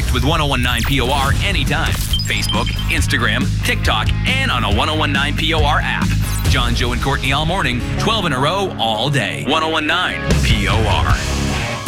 Connect with 1019 POR anytime. Facebook, Instagram, TikTok, and on a 1019 POR app. John, Joe, and Courtney all morning, 12 in a row, all day. 1019 POR.